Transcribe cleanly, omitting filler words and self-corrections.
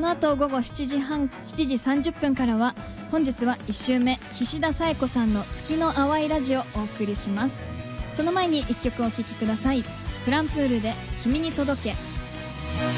の後午後7時30分からは、本日は1週目菱田紗友子さんの月の淡いラジオをお送りします。その前に1曲お聴きください。フランプールで君に届け。